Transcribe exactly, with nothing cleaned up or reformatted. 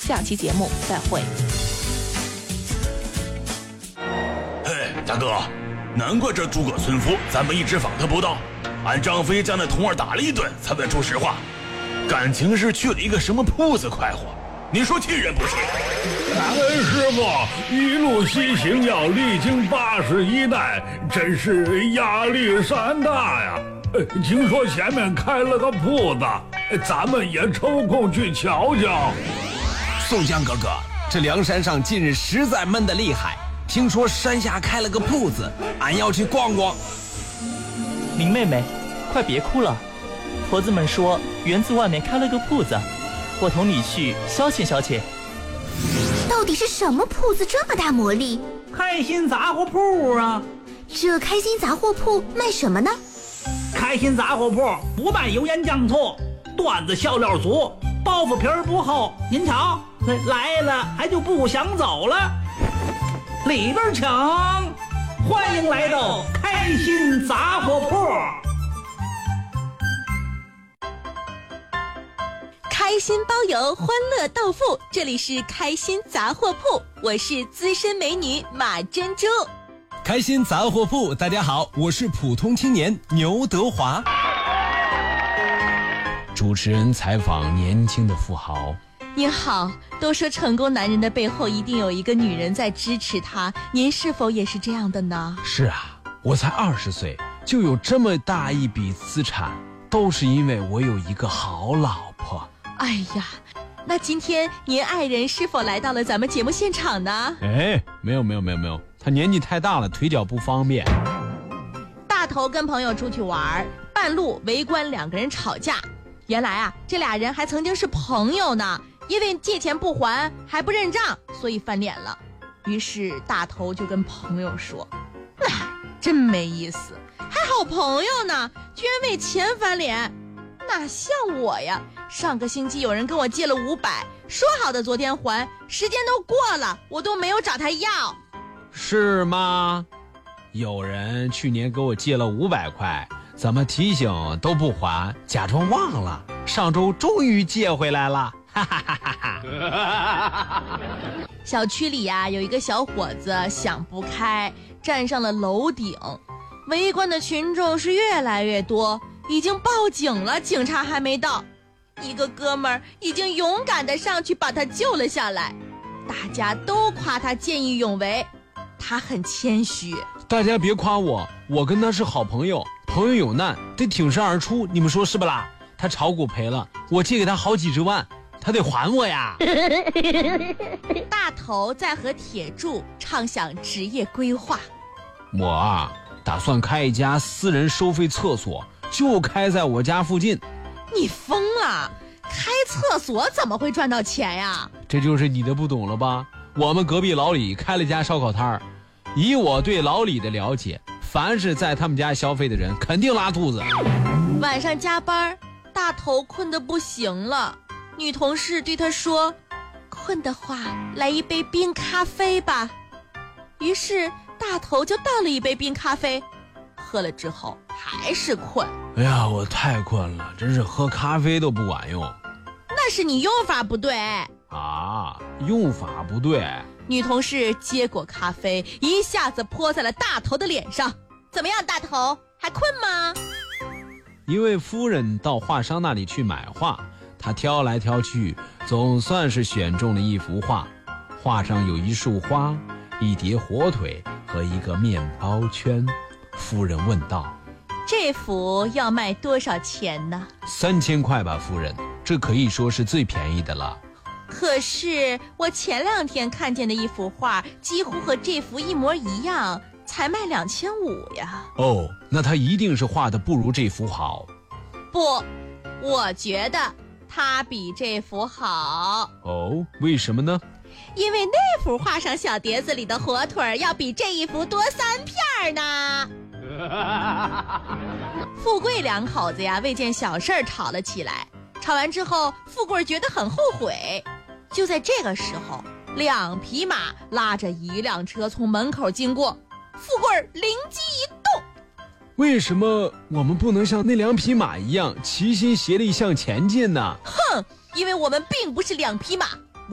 下期节目再会。 嘿，大哥，难怪这诸葛村夫咱们一直访他不到，俺张飞将那童儿打了一顿才问出实话，感情是去了一个什么铺子快活，你说气人不气？ 俺师傅一路西行要历经八十一难，真是压力山大呀。听说前面开了个铺子，咱们也抽空去瞧瞧。 宋江哥哥，这梁山上近日实在闷得厉害，听说山下开了个铺子，俺要去逛逛。 林妹妹，快别哭了，婆子们说园子外面开了个铺子，我同你去消遣消遣。 到底是什么铺子这么大魔力？ 开心杂货铺啊！ 这开心杂货铺卖什么呢？ 开心杂货铺不卖油盐酱醋，段子笑料足，包袱皮儿不厚。您瞧，来了还就不想走了。里边请，欢迎来到开心杂货铺。 开心包邮，欢乐到付，这里是开心杂货铺，我是资深美女马珍珠。 开心杂货铺，大家好，我是普通青年牛德华。主持人采访年轻的富豪。 您好，都说成功男人的背后一定有一个女人在支持他，您是否也是这样的呢？ 是啊，我才二十岁就有这么大一笔资产，都是因为我有一个好老婆。 哎呀，那今天您爱人是否来到了咱们节目现场呢？ 哎，没有没有没有没有，他年纪太大了，腿脚不方便。 大头跟朋友出去玩，半路围观两个人吵架。原来啊，这俩人还曾经是朋友呢，因为借钱不还还不认账，所以翻脸了。于是大头就跟朋友说：“哎，真没意思，还好朋友呢，居然为钱翻脸。哪像我呀，上个星期有人跟我借了五百，说好的昨天还，时间都过了，我都没有找他要。” 是吗？有人去年给我借了五百块，怎么提醒都不还，假装忘了，上周终于借回来了，哈哈哈哈哈。 小区里啊，有一个小伙子想不开，站上了楼顶，围观的群众是越来越多，已经报警了，警察还没到，一个哥们儿已经勇敢地上去把他救了下来，大家都夸他见义勇为，他很谦虚。 大家别夸我，我跟他是好朋友，朋友有难得挺身而出，你们说是不啦？他炒股赔了，我借给他好几十万，他得还我呀。 大头在和铁柱畅想职业规划。 我啊，打算开一家私人收费厕所，就开在我家附近。 你疯了？开厕所怎么会赚到钱呀？ 这就是你的不懂了吧？我们隔壁老李开了家烧烤摊儿，以我对老李的了解，凡是在他们家消费的人肯定拉肚子。 晚上加班，大头困得不行了，女同事对他说：“困的话，来一杯冰咖啡吧。”于是大头就倒了一杯冰咖啡，喝了之后还是困。 哎呀，我太困了，真是喝咖啡都不管用。 那是你用法不对啊，用法不对。 女同事接过咖啡，一下子泼在了大头的脸上。怎么样，大头还困吗？ 一位夫人到画商那里去买画，她挑来挑去，总算是选中了一幅画。画上有一束花，一碟火腿和一个面包圈。夫人问道：“ 这幅要卖多少钱呢？” 三千块吧，夫人，这可以说是最便宜的了。 可是我前两天看见的一幅画，几乎和这幅一模一样，才卖两千五呀。 哦，那他一定是画的不如这幅好。 不，我觉得他比这幅好。 哦，为什么呢？ 因为那幅画上小碟子里的火腿要比这一幅多三片呢。富贵两口子呀，为件小事吵了起来。吵完之后，富贵觉得很后悔。就在这个时候，两匹马拉着一辆车从门口经过，富贵灵机一动： 为什么我们不能像那两匹马一样齐心协力向前进呢？ 哼，因为我们并不是两匹马，